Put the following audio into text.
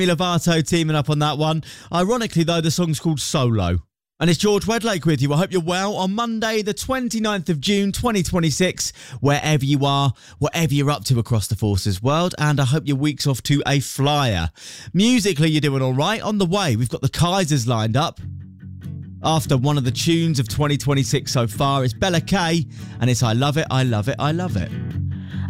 Lovato teaming up on that one. Ironically, though, the song's called Solo. And it's George Wedlake with you. I hope you're well on Monday, the 29th of June, 2026, wherever you are, whatever you're up to across the Forces world. And I hope your week's off to a flyer. Musically, you're doing all right. On the way, we've got the Kaisers lined up. After one of the tunes of 2026 so far, it's Bella K, and it's I Love It, I Love It, I Love It.